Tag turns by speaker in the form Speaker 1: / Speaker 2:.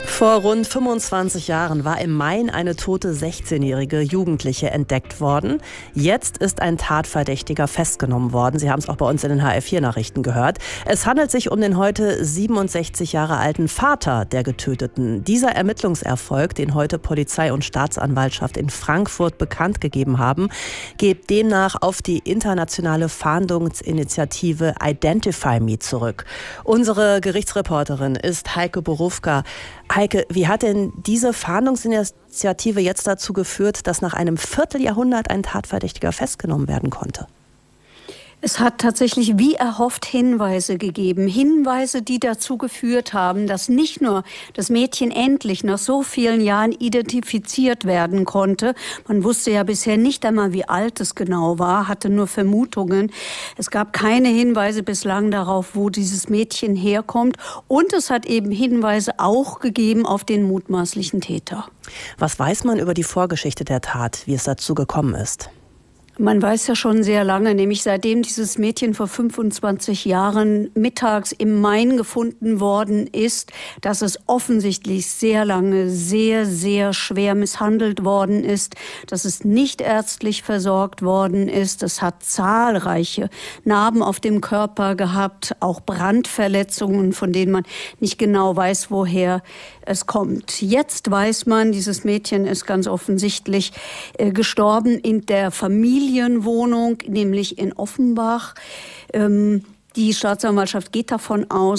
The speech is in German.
Speaker 1: Vor rund 25 Jahren war im Main eine tote 16-jährige Jugendliche entdeckt worden. Jetzt ist ein Tatverdächtiger festgenommen worden. Sie haben es auch bei uns in den HR4-Nachrichten gehört. Es handelt sich um den heute 67 Jahre alten Vater der Getöteten. Dieser Ermittlungserfolg, den heute Polizei und Staatsanwaltschaft in Frankfurt bekannt gegeben haben, geht demnach auf die internationale Fahndungsinitiative Identify Me zurück. Unsere Gerichtsreporterin ist Heike Borufka. Heike, wie hat denn diese Fahndungsinitiative jetzt dazu geführt, dass nach einem Vierteljahrhundert ein Tatverdächtiger festgenommen werden konnte?
Speaker 2: Es hat tatsächlich wie erhofft Hinweise gegeben. Hinweise, die dazu geführt haben, dass nicht nur das Mädchen endlich nach so vielen Jahren identifiziert werden konnte. Man wusste ja bisher nicht einmal, wie alt es genau war, hatte nur Vermutungen. Es gab keine Hinweise bislang darauf, wo dieses Mädchen herkommt. Und es hat eben Hinweise auch gegeben auf den mutmaßlichen Täter.
Speaker 1: Was weiß man über die Vorgeschichte der Tat, wie es dazu gekommen ist?
Speaker 2: Man weiß ja schon sehr lange, nämlich seitdem dieses Mädchen vor 25 Jahren mittags im Main gefunden worden ist, dass es offensichtlich sehr lange sehr, sehr schwer misshandelt worden ist, dass es nicht ärztlich versorgt worden ist. Es hat zahlreiche Narben auf dem Körper gehabt, auch Brandverletzungen, von denen man nicht genau weiß, woher es kommt. Jetzt weiß man, dieses Mädchen ist ganz offensichtlich gestorben in der Familienwohnung, nämlich in Offenbach. Die Staatsanwaltschaft geht davon aus,